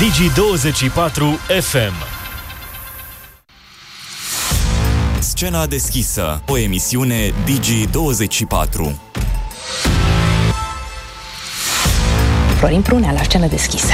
Digi24 FM. Scena deschisă, o emisiune Digi24. Florin Prunea la Scenă deschisă.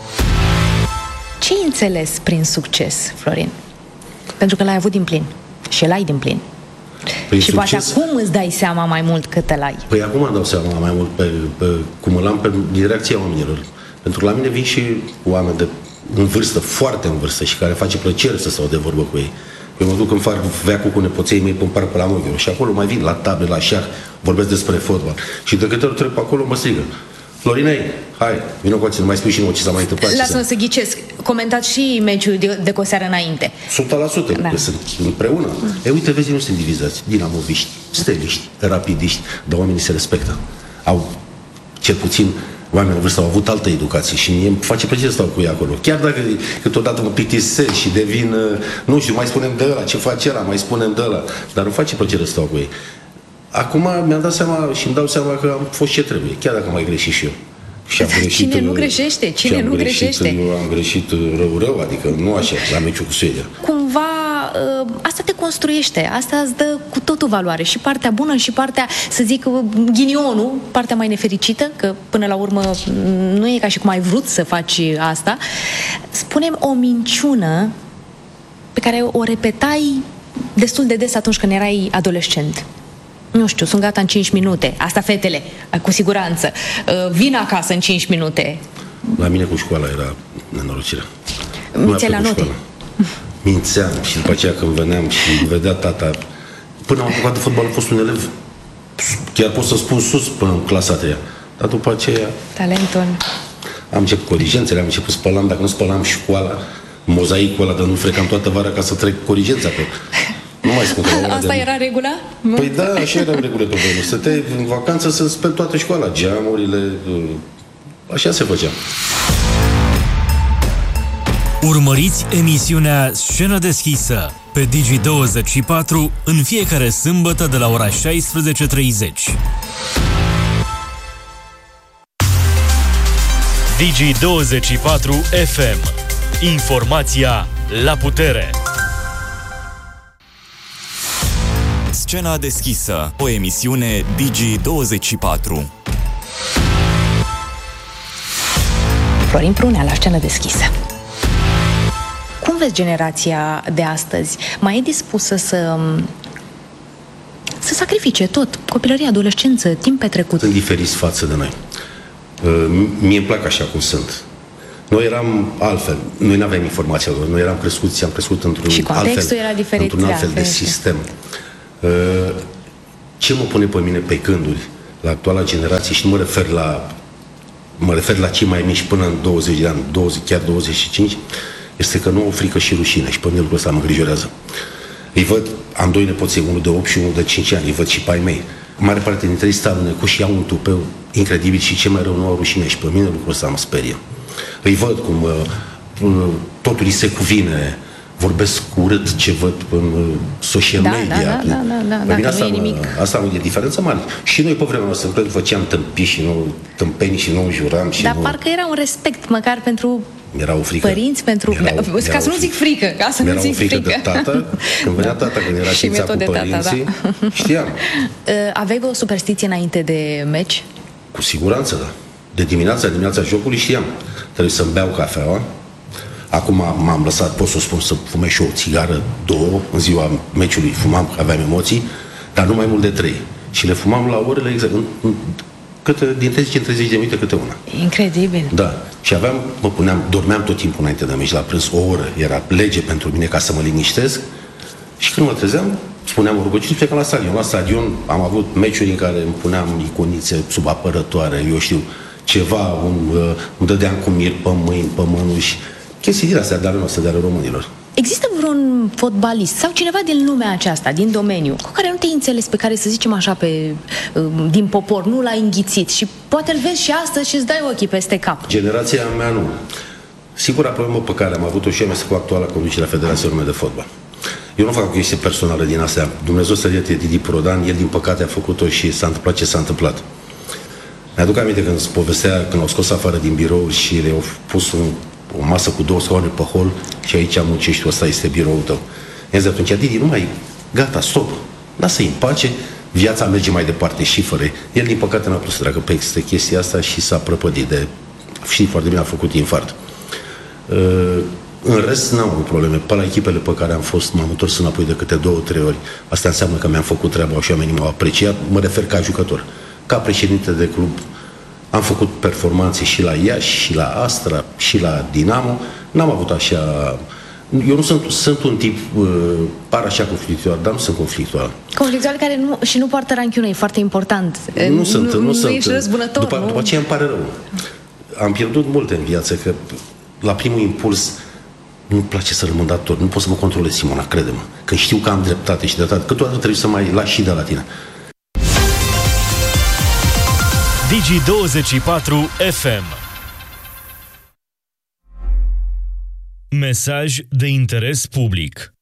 Ce ai înțeles prin succes, Florin? Pentru că l-ai avut din plin. Și l-ai din plin. Și succes? Poate acum îți dai seama mai mult cât îl-ai. Păi acum îmi dau seama mai mult cum îl am din reacția oamenilor. Pentru că la mine vin și oameni în vârstă, foarte în vârstă, și care face plăcere să stau de vorbă cu ei. Eu mă duc în fac veacul cu nepoței mei pe parc pe la Moghiu și acolo mai vin la table, la șah, vorbesc despre fotbal. Și de câte ori trec pe acolo mă strigă: Florinei, hai, vină cu nu mai spui și nouă ce s-a mai întâmplat. Lasă-mă să ghicesc, comentați și meciul de cu o seară înainte. 100%, că sunt împreună. Uite, vezi, nu sunt divizați. Dinamoviști, steliști, rapidiști, dar oamenii se respectă. Au, cel puțin, oamenii în vârstă au avut altă educație și mie îmi face plăcere să stau cu ei acolo. Chiar dacă câteodată mă plictisesc și devin, nu știu, mai spunem de ăla, ce face ăla, mai spunem de ăla, dar îmi face plăcere să stau cu ei. Acum mi-am dat seama și îmi dau seama că am fost ce trebuie, chiar dacă am mai greșit și eu. Și am greșit, cine nu greșește? Cine nu greșește? Eu am greșit rău, adică nu așa, la meciul cu Suedia. Cumva asta te construiește, asta îți dă cu totul valoare, și partea bună și partea, să zic, ghinionul, partea mai nefericită, că până la urmă nu e ca și cum ai vrut să faci asta. Spune-mi o minciună pe care o repetai destul de des atunci când erai adolescent. Nu știu, sunt gata în 5 minute. Asta fetele, cu siguranță. Vin acasă în 5 minute. La mine cu școala era nenorocirea. Mințeai la note? Mințeam și după aceea când veneam și vedea tata. Până am apucat de fotbal am fost un elev, chiar pot să spun sus, până în clasa 3-a. Dar după aceea talentul. Am început corigențele, am început spălam, dacă nu spălam școala, mozaicul ăla, dar nu frecam toată vara ca să trec corigența pe. Nu mai spun că asta era regula? Păi da, așa era regulă pe vremuri. Să te în vacanță să speli toată școala, geamurile, așa se făcea. Urmăriți emisiunea Scenă deschisă pe Digi24 în fiecare sâmbătă de la ora 16:30. Digi24 FM. Informația la putere. Scena deschisă, o emisiune Digi24. Florin Prunea la Scenă deschisă. Cum vezi generația de astăzi? Mai e dispusă să sacrifice tot? Copilărie, adolescență, timp petrecut? Sunt diferiți față de noi. Mie îmi plac așa cum sunt. Noi eram altfel. Noi nu aveam informația lor. Noi am crescut într-un și contextul era diferit, într-un altfel de sistem. Ce mă pune pe mine pe gânduri la actuala generație, și nu mă refer la cei mai mici până în 20 de ani, 20, chiar 25, este că nu au frică și rușine, și pe mine lucrul ăsta mă îngrijorează. Îi văd, am doi nepoței, unul de 8 și unul de 5 ani, îi văd și pe ai mei. Mare parte dintre ei stau înnecuși și iau un tupeu incredibil și ce mai rău nu au rușine, și pe mine lucrul ăsta mă sperie. Îi văd cum totul îi se cuvine, vorbesc urât ce văd în social media. Asta e diferența mare. Și noi pe vremea noastră făceam tâmpii și nu tâmpeni și nu juram. Dar parcă era un respect măcar pentru părinți, pentru ca să nu zic frică, ca să nu zic frică de tata. Când venea tata, când era știința cu părinții, știam. Aveai o superstiție înainte de meci? Cu siguranță, da. De dimineața jocului știam. Trebuie să-mi beau cafeaua. Acum m-am lăsat, pot să spun, să fumez și o țigară, 2, în ziua meciului fumam, că aveam emoții, dar nu mai mult de 3. Și le fumam la orele exact, din 30 în 30 de minute câte una. Incredibil. Da. Și dormeam tot timpul înainte de meci, la prânz, o oră. Era lege pentru mine ca să mă liniștesc. Și când mă trezeam, spuneam o rugăciune și plecam la stadion. La stadion am avut meciuri în care îmi puneam iconițe sub apărătoare, eu știu, ceva, îmi dădeam cu mir pe mâini, pe mânuși. Chestii din astea de ale noastre, de ale românilor. Există vreun fotbalist sau cineva din lumea aceasta, din domeniu, cu care nu te-ai înțeles, pe care, să zicem așa, din popor, nu l-ai înghițit și poate îl vezi și astăzi și îți dai ochii peste cap? Generația mea nu. Singura problemă pe care am avut-o și eu este cu actuala conducerea Federației Române de Fotbal. Eu nu fac o chestie personală din astea. Dumnezeu să ierte Didi Prodan, el din păcate a făcut-o și s-a întâmplat ce s-a întâmplat. Mi-aduc aminte când povestea, când au scos afară din birou și le-au pus o masă cu 2 scaune pe hol și aici muncești, ăsta este biroul tău. I-am zis atunci, Didi, nu mai, gata, stop, lasă-i în pace, viața merge mai departe și fără. El, din păcate, n-a putut să treacă peste chestia asta și s-a prăpădit de... Știi foarte bine, a făcut infart. În rest, n-am avut probleme. Pe la echipele pe care am fost, m-am întors înapoi de câte 2-3 ori. Asta înseamnă că mi-am făcut treaba și oamenii m-au apreciat. Mă refer ca jucător. Ca președinte de club, am făcut performanțe și la Iași, și la Astra, și la Dinamo. N-am avut așa... Eu nu sunt un tip, par așa conflictual, dar nu sunt conflictual. Conflictual care nu poartă ranchiună, e foarte important. Nu sunt. Nu ești răzbunător, după aceea îmi pare rău. Am pierdut multe în viață, că la primul impuls nu-mi place să rămân dator. Nu pot să mă controlez, Simona, crede-mă. Că știu că am dreptate și dreptate. Câteodată trebuie să mai lași și de la tine. Digi24 FM. Mesaj de interes public.